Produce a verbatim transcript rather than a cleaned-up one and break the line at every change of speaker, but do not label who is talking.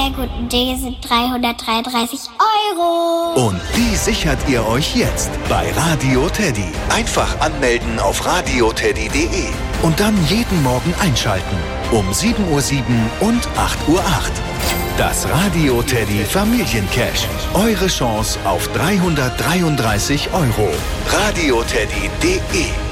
sehr gut. Die sind dreihundertdreiunddreißig Euro.
Und die sichert ihr euch jetzt bei Radio Teddy. Einfach anmelden auf radioteddy punkt de und dann jeden Morgen einschalten. Um sieben Uhr sieben und acht Uhr acht. Das Radio Teddy Familiencash. Eure Chance auf dreihundertdreiunddreißig Euro. radioteddy punkt de